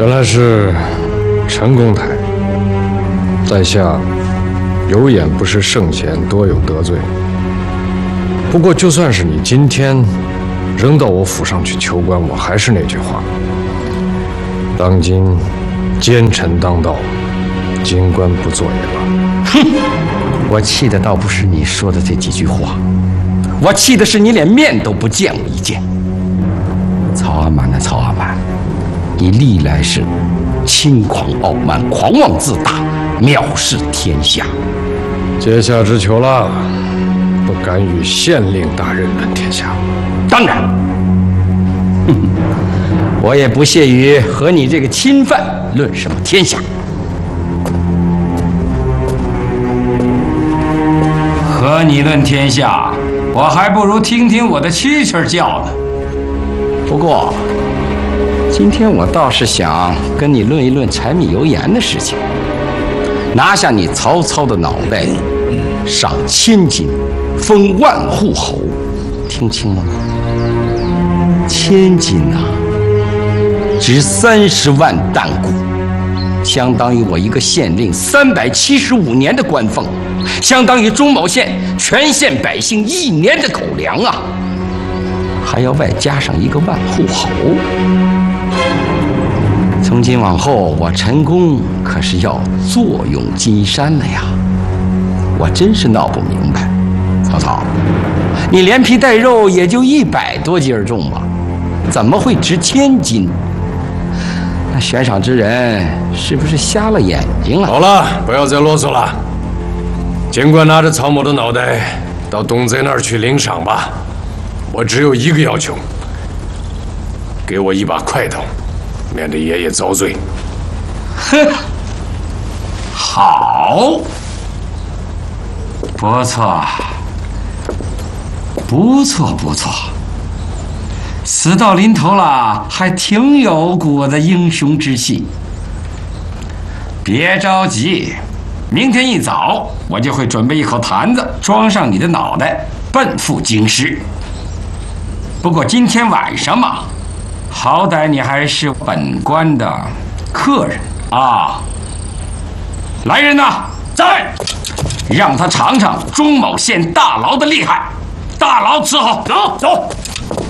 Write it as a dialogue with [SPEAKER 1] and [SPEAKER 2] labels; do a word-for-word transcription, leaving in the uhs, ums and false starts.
[SPEAKER 1] 原来是陈公台，在下有眼不识圣贤，多有得罪。不过就算是你今天扔到我府上去求官，我还是那句话：当今奸臣当道，京官不做也罢。
[SPEAKER 2] 哼！我气的倒不是你说的这几句话，我气的是你连面都不见我一见。曹阿瞒啊，曹阿瞒，你历来是轻狂傲慢、狂妄自大、藐视天下。
[SPEAKER 1] 阶下之求了，不敢与县令大人论天下。
[SPEAKER 2] 当然，哼，我也不屑于和你这个侵犯论什么天下。和你论天下，我还不如听听我的蛐蛐叫呢。不过，今天我倒是想跟你论一论柴米油盐的事情。拿下你曹操的脑袋，赏千金，封万户侯，听清了吗？千金呐、啊，值三十万担谷，相当于我一个县令三百七十五年的官俸，相当于中牟县全县百姓一年的口粮啊！还要外加上一个万户侯。从今往后，我陈宫可是要坐拥金山了呀！我真是闹不明白，曹操，你连皮带肉也就一百多斤重吧，怎么会值千金？那悬赏之人是不是瞎了眼睛了？
[SPEAKER 1] 好了，不要再啰嗦了。尽管拿着曹某的脑袋到东贼那儿去领赏吧，我只有一个要求，给我一把快刀，免得爷爷遭罪。
[SPEAKER 2] 哼，好，不错，不错，不错。死到临头了，还挺有股子英雄之气。别着急，明天一早我就会准备一口坛子，装上你的脑袋，奔赴京师。不过今天晚上嘛，好歹你还是本官的客人啊！来人呐，在，让他尝尝中牟县大牢的厉害。大牢伺候，走走。